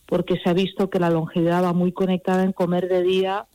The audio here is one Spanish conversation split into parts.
porque se ha visto que la longevidad va muy conectada en comer de día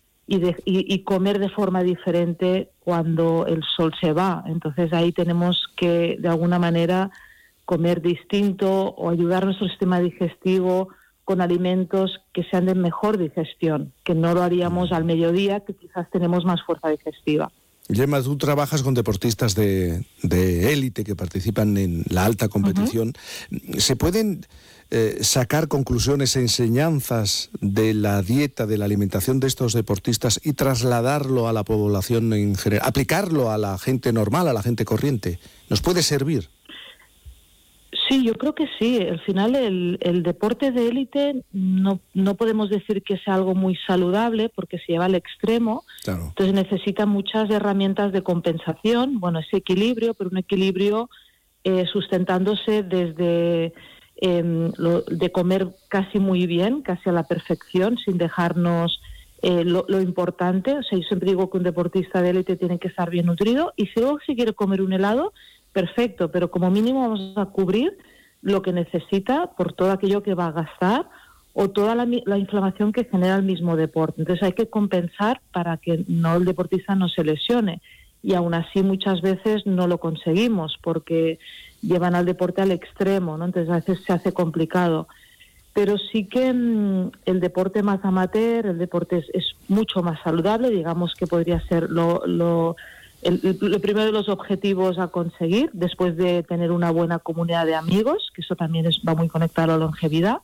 y comer de forma diferente cuando el sol se va. Entonces ahí tenemos que, de alguna manera, comer distinto o ayudar a nuestro sistema digestivo con alimentos que sean de mejor digestión, que no lo haríamos al mediodía, que quizás tenemos más fuerza digestiva. Gemma, tú trabajas con deportistas de élite que participan en la alta competición. ¿Se pueden sacar conclusiones, enseñanzas de la dieta, de la alimentación de estos deportistas y trasladarlo a la población en general, aplicarlo a la gente normal, a la gente corriente? ¿Nos puede servir? Sí, yo creo que sí. Al final el deporte de élite no podemos decir que sea algo muy saludable porque se lleva al extremo. Claro. Entonces necesita muchas herramientas de compensación, ese equilibrio, pero un equilibrio sustentándose desde de comer casi muy bien, casi a la perfección, sin dejarnos lo importante. O sea, yo siempre digo que un deportista de élite tiene que estar bien nutrido y si luego se quiere comer un helado, perfecto, pero como mínimo vamos a cubrir lo que necesita por todo aquello que va a gastar o toda la inflamación que genera el mismo deporte. Entonces hay que compensar para que el deportista no se lesione. Y aún así muchas veces no lo conseguimos porque llevan al deporte al extremo, ¿no? Entonces a veces se hace complicado. Pero sí que el deporte más amateur, el deporte es mucho más saludable, digamos que podría ser lo primero de los objetivos a conseguir, después de tener una buena comunidad de amigos, que eso también va muy conectado a la longevidad.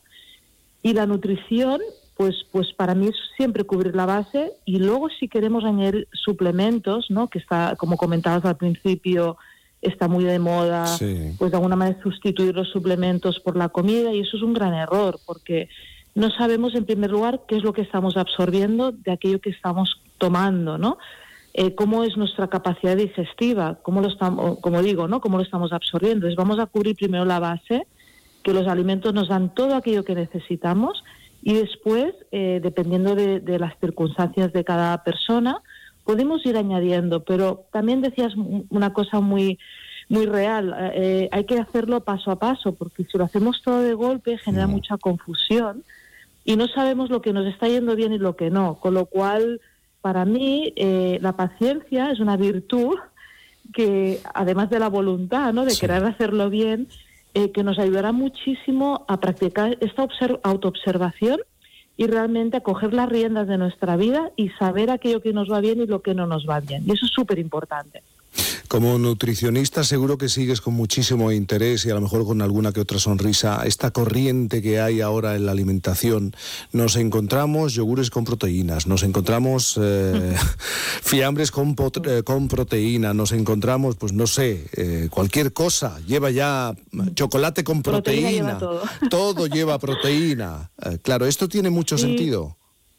Y la nutrición, pues para mí es siempre cubrir la base y luego si queremos añadir suplementos, ¿no? Que está, como comentabas al principio, está muy de moda, sí. Pues de alguna manera sustituir los suplementos por la comida y eso es un gran error porque no sabemos en primer lugar qué es lo que estamos absorbiendo de aquello que estamos tomando, ¿no? Cómo es nuestra capacidad digestiva, cómo lo estamos, como digo, ¿no? Cómo lo estamos absorbiendo. Entonces vamos a cubrir primero la base, que los alimentos nos dan todo aquello que necesitamos y después, dependiendo de las circunstancias de cada persona, podemos ir añadiendo. Pero también decías una cosa muy, muy real, hay que hacerlo paso a paso, porque si lo hacemos todo de golpe genera mucha confusión y no sabemos lo que nos está yendo bien y lo que no, con lo cual para mí la paciencia es una virtud que, además de la voluntad, ¿no? De querer hacerlo bien, que nos ayudará muchísimo a practicar esta autoobservación y realmente a coger las riendas de nuestra vida y saber aquello que nos va bien y lo que no nos va bien. Y eso es súper importante. Como nutricionista seguro que sigues con muchísimo interés y a lo mejor con alguna que otra sonrisa esta corriente que hay ahora en la alimentación. Nos encontramos yogures con proteínas, nos encontramos fiambres con proteína, nos encontramos, pues no sé, cualquier cosa. Lleva ya chocolate con proteína. Lleva todo. Todo lleva proteína. Claro, esto tiene mucho sentido.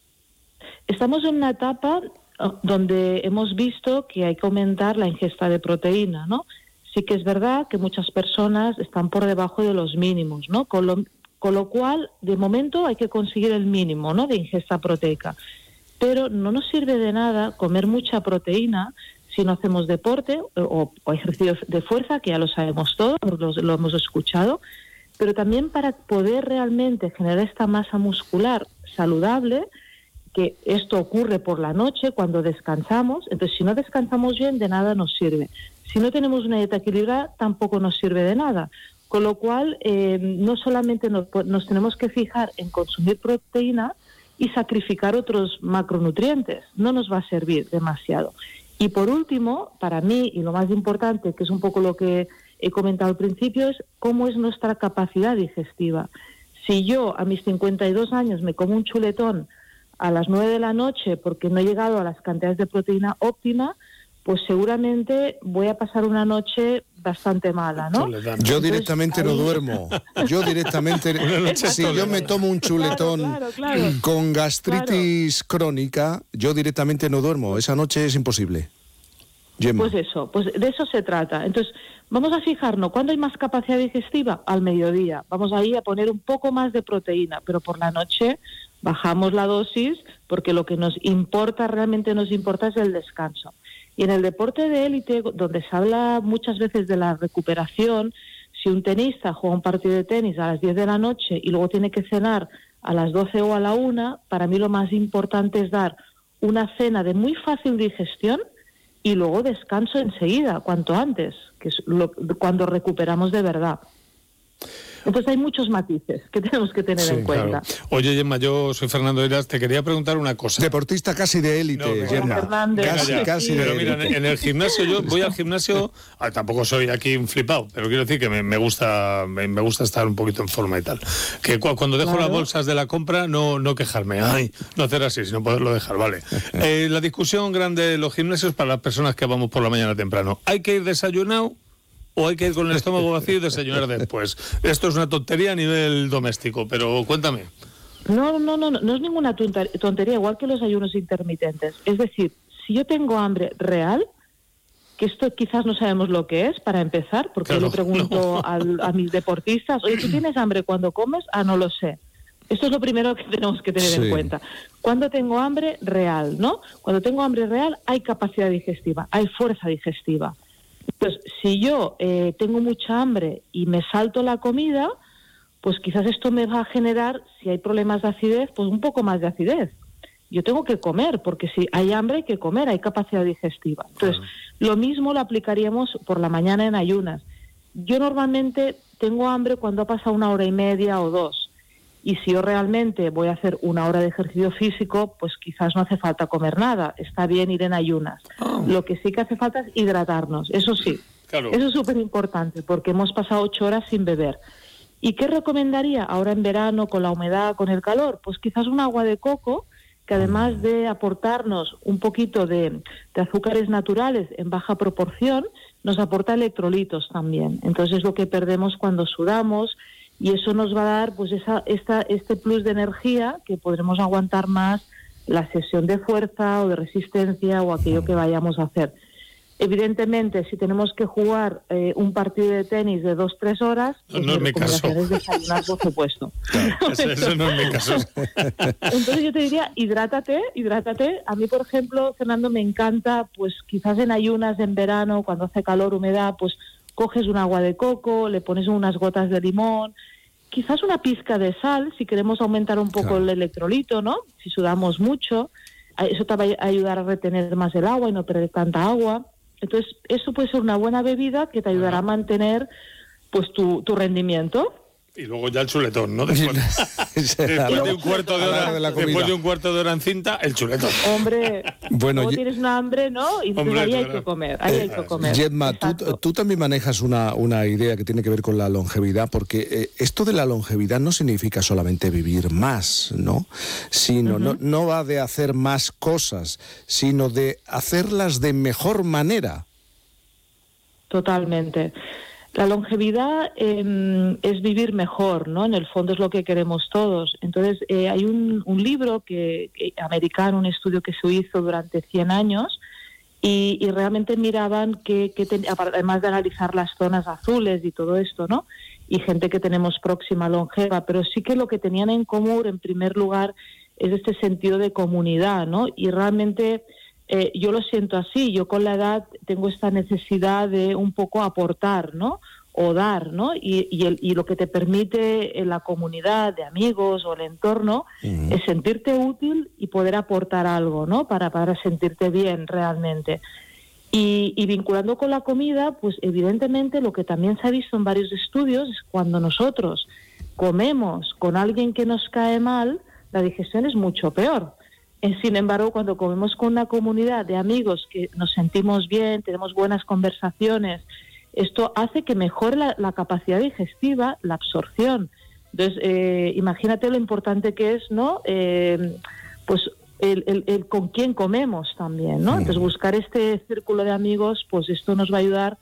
Estamos en una etapa donde hemos visto que hay que aumentar la ingesta de proteína, ¿no? Sí que es verdad que muchas personas están por debajo de los mínimos, ¿no? Con lo cual, de momento, hay que conseguir el mínimo, ¿no? De ingesta proteica. Pero no nos sirve de nada comer mucha proteína si no hacemos deporte o ejercicio de fuerza, que ya lo sabemos todos, lo hemos escuchado, pero también para poder realmente generar esta masa muscular saludable, que esto ocurre por la noche cuando descansamos. Entonces si no descansamos bien, de nada nos sirve. Si no tenemos una dieta equilibrada, tampoco nos sirve de nada. Con lo cual, no solamente nos tenemos que fijar en consumir proteína y sacrificar otros macronutrientes. No nos va a servir demasiado. Y por último, para mí, y lo más importante, que es un poco lo que he comentado al principio, es cómo es nuestra capacidad digestiva. Si yo a mis 52 años me como un chuletón a las 9 de la noche porque no he llegado a las cantidades de proteína óptima, pues seguramente voy a pasar una noche bastante mala, ¿no? Yo directamente no duermo. Yo directamente, si yo me tomo un chuletón con gastritis crónica, yo directamente no duermo. Esa noche es imposible. Gemma. Pues eso, pues de eso se trata. Entonces, vamos a fijarnos, ¿cuándo hay más capacidad digestiva? Al mediodía. Vamos ahí a poner un poco más de proteína, pero por la noche bajamos la dosis porque lo que nos importa, realmente nos importa, es el descanso. Y en el deporte de élite, donde se habla muchas veces de la recuperación, Si un tenista juega un partido de tenis a las 10 de la noche y luego tiene que cenar a las 12 o a la 1, para mí lo más importante es dar una cena de muy fácil digestión y luego descanso enseguida, cuanto antes, que es cuando recuperamos de verdad. Entonces hay muchos matices que tenemos que tener en cuenta. Claro. Oye, Gemma, yo soy Fernando Heras, te quería preguntar una cosa. Deportista casi de élite, Gemma. Casi pero mira, en el gimnasio, yo voy al gimnasio, tampoco soy aquí un flipado, pero quiero decir que me gusta estar un poquito en forma y tal. Que cuando dejo las bolsas de la compra, no quejarme, no hacer así, sino poderlo dejar, vale. La discusión grande de los gimnasios para las personas que vamos por la mañana temprano. ¿Hay que ir desayunado o hay que ir con el estómago vacío y desayunar después? Esto es una tontería a nivel doméstico, pero cuéntame. No es ninguna tontería, igual que los ayunos intermitentes. Es decir, si yo tengo hambre real, que esto quizás no sabemos lo que es, para empezar, porque yo le pregunto a mis deportistas, oye, ¿tú tienes hambre cuando comes? No lo sé. Esto es lo primero que tenemos que tener en cuenta. Cuando tengo hambre real, ¿no? Cuando tengo hambre real hay capacidad digestiva, hay fuerza digestiva. Entonces, si yo tengo mucha hambre y me salto la comida, pues quizás esto me va a generar, si hay problemas de acidez, pues un poco más de acidez. Yo tengo que comer, porque si hay hambre hay que comer, hay capacidad digestiva. Entonces, lo mismo lo aplicaríamos por la mañana en ayunas. Yo normalmente tengo hambre cuando ha pasado 1 hora y media o 2. Y si yo realmente voy a hacer 1 hora de ejercicio físico, pues quizás no hace falta comer nada. Está bien ir en ayunas. Lo que sí que hace falta es hidratarnos. Eso sí, claro. Eso es súper importante porque hemos pasado 8 horas sin beber. ¿Y qué recomendaría ahora en verano, con la humedad, con el calor? Pues quizás un agua de coco, que además de aportarnos un poquito de azúcares naturales en baja proporción, nos aporta electrolitos también. Entonces es lo que perdemos cuando sudamos, y eso nos va a dar pues este plus de energía que podremos aguantar más la sesión de fuerza o de resistencia o aquello que vayamos a hacer. Evidentemente, si tenemos que jugar un partido de tenis de 2-3 horas, pues no es mi caso. Es desayunar, por supuesto. Eso no es mi caso. Entonces yo te diría, hidrátate. A mí, por ejemplo, Fernando, me encanta, pues quizás en ayunas, en verano, cuando hace calor, humedad, pues coges un agua de coco, le pones unas gotas de limón, quizás una pizca de sal, si queremos aumentar un poco el electrolito, ¿no? Si sudamos mucho, eso te va a ayudar a retener más el agua y no perder tanta agua. Entonces, eso puede ser una buena bebida que te ayudará a mantener pues tu rendimiento. Y luego ya el chuletón, ¿no? Después de un cuarto de hora, después de un cuarto de hora en cinta, el chuletón. Hombre, bueno, luego tienes una hambre, ¿no? Y entonces ahí hay que comer, hay que comer. Gemma, tú también manejas una idea que tiene que ver con la longevidad, porque esto de la longevidad no significa solamente vivir más, ¿no? Sino no va de hacer más cosas, sino de hacerlas de mejor manera. Totalmente. La longevidad es vivir mejor, ¿no? En el fondo es lo que queremos todos. Entonces, hay un libro americano, un estudio que se hizo durante 100 años y realmente miraban que además de analizar las zonas azules y todo esto, ¿no? Y gente que tenemos próxima longeva, pero sí que lo que tenían en común, en primer lugar, es este sentido de comunidad, ¿no? Y realmente yo lo siento así, yo con la edad tengo esta necesidad de un poco aportar, ¿no? O dar, ¿no? Y lo que te permite en la comunidad de amigos o el entorno es sentirte útil y poder aportar algo, ¿no? Para sentirte bien realmente. Y vinculando con la comida, pues evidentemente lo que también se ha visto en varios estudios es cuando nosotros comemos con alguien que nos cae mal, la digestión es mucho peor. Sin embargo, cuando comemos con una comunidad de amigos que nos sentimos bien, tenemos buenas conversaciones, esto hace que mejore la capacidad digestiva, la absorción. Entonces, imagínate lo importante que es, ¿no? Pues el con quién comemos también, ¿no? Entonces, buscar este círculo de amigos, pues esto nos va a ayudar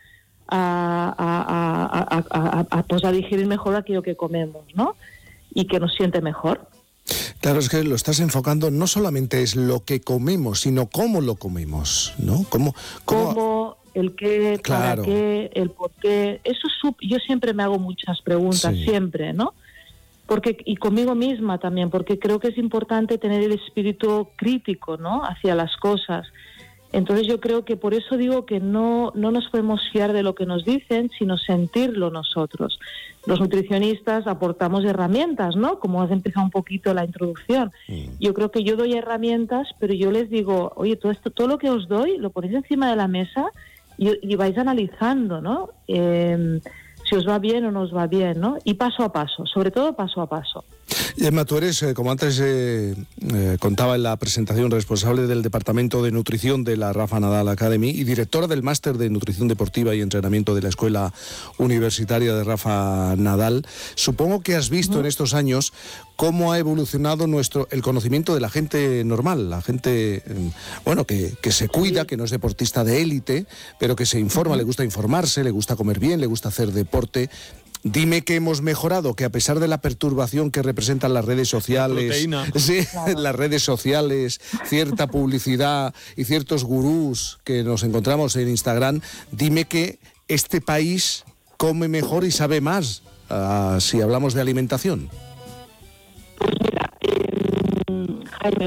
a digerir mejor aquello que comemos, ¿no? Y que nos siente mejor. Claro, es que lo estás enfocando, no solamente es lo que comemos, sino cómo lo comemos, ¿no? ¿Cómo? El qué, claro. Para qué, el por qué. Eso yo siempre me hago muchas preguntas, siempre, ¿no? Y conmigo misma también, porque creo que es importante tener el espíritu crítico, ¿no? Hacia las cosas. Entonces yo creo que por eso digo que no nos podemos fiar de lo que nos dicen, sino sentirlo nosotros. Los nutricionistas aportamos herramientas, ¿no? Como has empezado un poquito la introducción. Yo creo que yo doy herramientas, pero yo les digo, oye, todo lo que os doy lo ponéis encima de la mesa y vais analizando, ¿no? Si os va bien o no os va bien, ¿no? Y paso a paso, sobre todo paso a paso. Gemma, tú eres, como antes contaba en la presentación, responsable del Departamento de Nutrición de la Rafa Nadal Academy y directora del Máster de Nutrición Deportiva y Entrenamiento de la Escuela Universitaria de Rafa Nadal. Supongo que has visto en estos años cómo ha evolucionado el conocimiento de la gente normal, la gente que se cuida, que no es deportista de élite, pero que se informa, le gusta informarse, le gusta comer bien, le gusta hacer deporte. Dime que hemos mejorado, que a pesar de la perturbación que representan las redes sociales, las redes sociales, cierta publicidad y ciertos gurús que nos encontramos en Instagram, dime que este país come mejor y sabe más, si hablamos de alimentación. Pues mira, Jaime,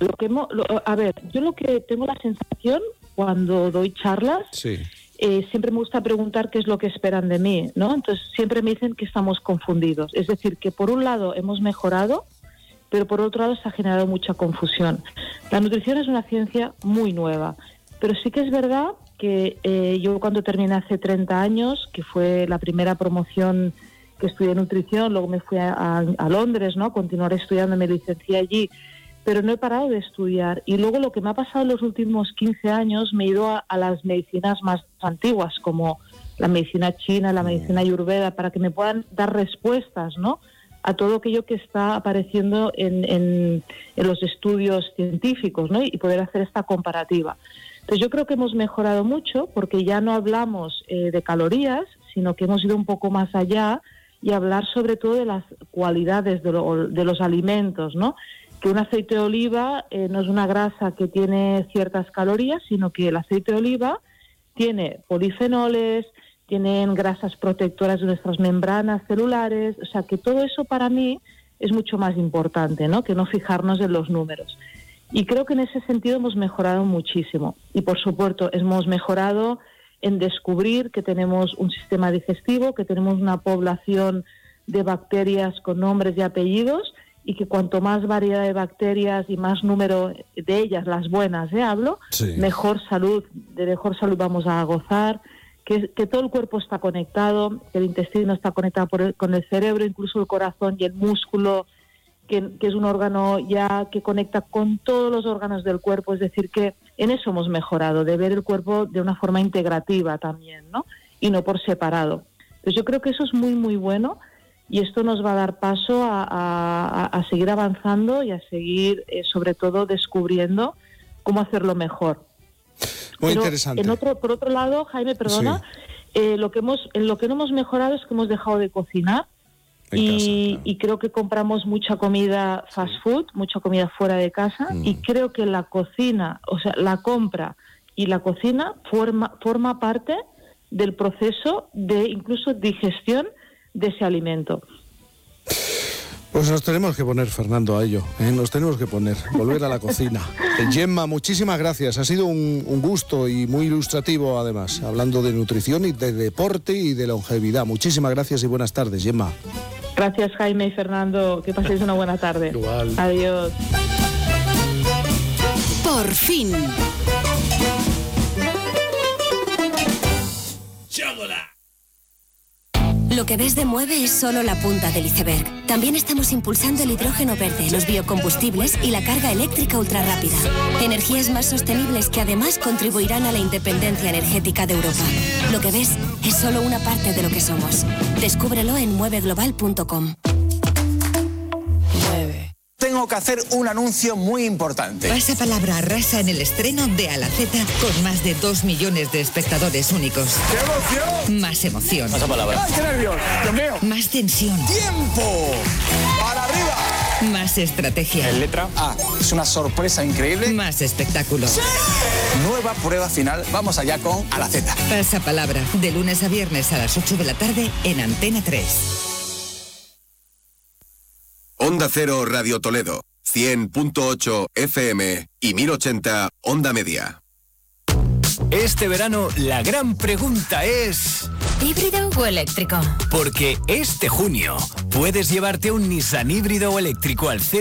yo lo que tengo la sensación cuando doy charlas, siempre me gusta preguntar qué es lo que esperan de mí, ¿no? Entonces siempre me dicen que estamos confundidos. Es decir, que por un lado hemos mejorado, pero por otro lado se ha generado mucha confusión. La nutrición es una ciencia muy nueva, pero sí que es verdad que yo cuando terminé hace 30 años, que fue la primera promoción que estudié nutrición, luego me fui a Londres, ¿no? A continuar estudiando, me licencié allí, pero no he parado de estudiar. Y luego lo que me ha pasado en los últimos 15 años, me he ido a las medicinas más antiguas, como la medicina china, la medicina ayurveda, para que me puedan dar respuestas, ¿no?, a todo aquello que está apareciendo en los estudios científicos, ¿no?, y poder hacer esta comparativa. Entonces yo creo que hemos mejorado mucho, porque ya no hablamos de calorías, sino que hemos ido un poco más allá y hablar sobre todo de las cualidades de los alimentos, ¿no?, que un aceite de oliva no es una grasa que tiene ciertas calorías, sino que el aceite de oliva tiene polifenoles, tienen grasas protectoras de nuestras membranas celulares, o sea que todo eso para mí es mucho más importante, ¿no?, que no fijarnos en los números. Y creo que en ese sentido hemos mejorado muchísimo. Y por supuesto hemos mejorado en descubrir que tenemos un sistema digestivo, que tenemos una población de bacterias con nombres y apellidos, y que cuanto más variedad de bacterias y más número de ellas, las buenas, mejor salud vamos a gozar, que todo el cuerpo está conectado, que el intestino está conectado con el cerebro, incluso el corazón y el músculo, que es un órgano ya que conecta con todos los órganos del cuerpo, es decir, que en eso hemos mejorado, de ver el cuerpo de una forma integrativa también, ¿no?, y no por separado. Entonces yo creo que eso es muy, muy bueno. Y esto nos va a dar paso a seguir avanzando y a seguir, sobre todo, descubriendo cómo hacerlo mejor. Muy interesante. Por otro lado, Jaime, perdona, lo que no hemos mejorado es que hemos dejado de cocinar y creo que compramos mucha comida fast food, mucha comida fuera de casa, y creo que la cocina, o sea, la compra y la cocina forma parte del proceso de incluso digestión de ese alimento. Pues nos tenemos que poner, Fernando, a ello, nos tenemos que poner, volver a la cocina. Gemma, muchísimas gracias, ha sido un gusto y muy ilustrativo además, hablando de nutrición y de deporte y de longevidad. Muchísimas gracias y buenas tardes, Gemma. Gracias, Jaime y Fernando, que paséis una buena tarde. Igual. Adiós. Por fin. Lo que ves de Mueve es solo la punta del iceberg. También estamos impulsando el hidrógeno verde, los biocombustibles y la carga eléctrica ultrarrápida. Energías más sostenibles que además contribuirán a la independencia energética de Europa. Lo que ves es solo una parte de lo que somos. Descúbrelo en mueveglobal.com. Tengo que hacer un anuncio muy importante. Pasapalabra arrasa en el estreno de A la Z con más de 2 millones de espectadores únicos. ¡Qué emoción! Más emoción. Pasapalabra. ¡Ay, qué nervios! ¡Dios mío! Más tensión. ¡Tiempo! ¡Para arriba! Más estrategia. En letra A. Es una sorpresa increíble. Más espectáculo. ¡Sí! Nueva prueba final. Vamos allá con A la Z. Pasapalabra. De lunes a viernes a las 8 de la tarde en Antena 3. Onda Cero Radio Toledo, 100.8 FM y 1080 Onda Media. Este verano la gran pregunta es... ¿híbrido o eléctrico? Porque este junio puedes llevarte un Nissan híbrido o eléctrico al